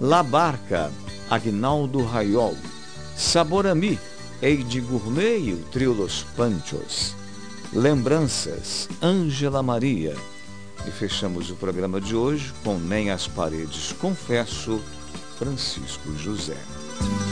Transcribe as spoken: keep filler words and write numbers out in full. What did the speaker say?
La Barca, Agnaldo Raiol, Sabor a Mí, Eide Gourmet e o Trio Los Panchos, Lembranças, Ângela Maria. E fechamos o programa de hoje com Nem as Paredes Confesso, Francisco José.